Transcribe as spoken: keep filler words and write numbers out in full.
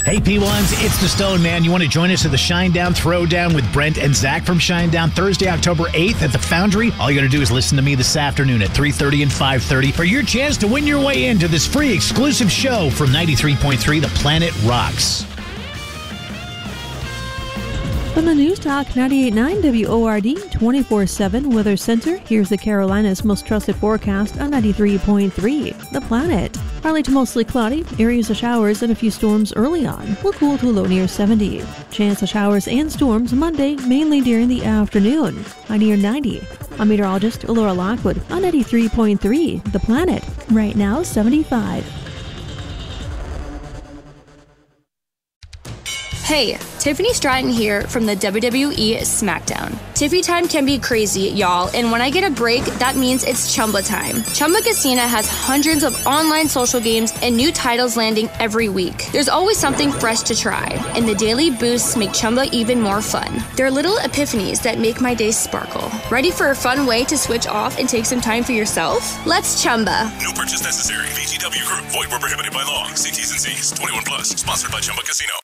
Hey, P ones, it's the Stone Man. You want to join us at the Shinedown Throwdown with Brent and Zach from Shinedown Thursday, October eighth at the Foundry? All you got to do is listen to me this afternoon at three thirty and five thirty for your chance to win your way into this free exclusive show from ninety-three point three The Planet Rocks. From the News Talk ninety-eight point nine W O R D twenty-four seven Weather Center, here's the Carolinas' most trusted forecast on ninety-three point three The Planet. Partly to mostly cloudy, areas of showers and a few storms early on. Will cool to a low near seventy. Chance of showers and storms Monday, mainly during the afternoon. High near ninety. I'm meteorologist Laura Lockwood on ninety-three point three The Planet. Right now, seventy-five. Hey, Tiffany Stratton here from the W W E SmackDown. Tiffy time can be crazy, y'all, and when I get a break, that means it's Chumba time. Chumba Casino has hundreds of online social games and new titles landing every week. There's always something fresh to try, and the daily boosts make Chumba even more fun. They're little epiphanies that make my day sparkle. Ready for a fun way to switch off and take some time for yourself? Let's Chumba. No purchase necessary. V G W Group. Void where prohibited by law. See T's and C's. twenty-one plus. Sponsored by Chumba Casino.